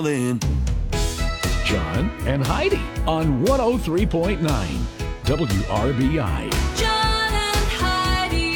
Then. John and Heidi on 103.9 WRBI. John and Heidi.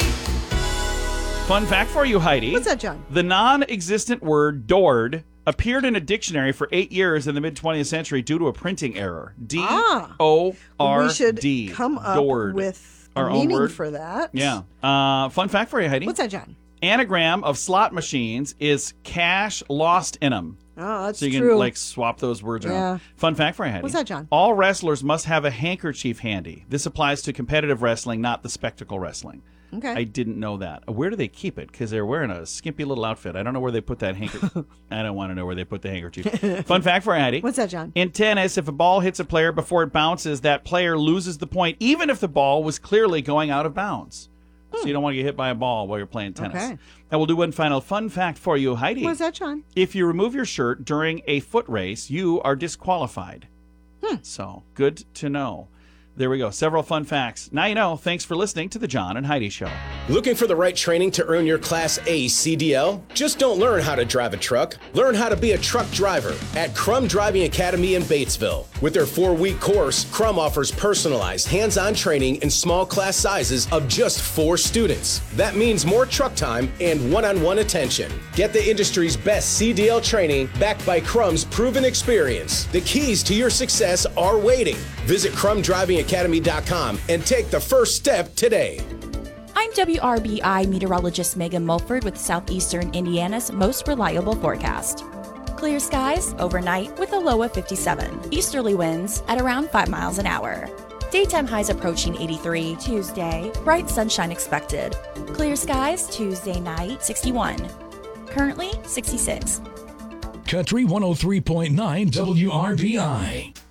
Fun fact for you, Heidi. What's that, John? The non-existent word "doored" appeared in a dictionary for 8 years in the mid-20th century due to a printing error. D-O-R-D. We should come up Doored. with Our a own meaning word. for that. Yeah. Fun fact for you, Heidi. What's that, John? Anagram of slot machines is cash lost in them. Oh, that's So you true. can swap those words around. Yeah. Fun fact for you, Heidi. What's that, John? All wrestlers must have a handkerchief handy. This applies to competitive wrestling, not the spectacle wrestling. Okay. I didn't know that. Where do they keep it? Because they're wearing a skimpy little outfit. I don't know where they put that handkerchief. I don't want to know where they put the handkerchief. Fun fact for you, Heidi. What's that, John? In tennis, if a ball hits a player before it bounces, that player loses the point, even if the ball was clearly going out of bounds. So you don't want to get hit by a ball while you're playing tennis. Okay. And we'll do one final fun fact for you, Heidi. What's that, John? If you remove your shirt during a foot race, you are disqualified. So, good to know. There we go. Several fun facts. Now you know. Thanks for listening to The John and Heidi Show. Looking for the right training to earn your Class A CDL? Just don't learn how to drive a truck. Learn how to be a truck driver at Crum Driving Academy in Batesville. With their 4-week course, Crum offers personalized, hands-on training in small class sizes of just 4 students. That means more truck time and one-on-one attention. Get the industry's best CDL training backed by Crum's proven experience. The keys to your success are waiting. Visit CrumDrivingAcademy.com and take the first step today. I'm WRBI meteorologist Megan Mulford with Southeastern Indiana's most reliable forecast. Clear skies overnight with a low of 57. Easterly winds at around 5 miles an hour. Daytime highs approaching 83 Tuesday. Bright sunshine expected. Clear skies Tuesday night 61. Currently 66. Country 103.9 WRBI.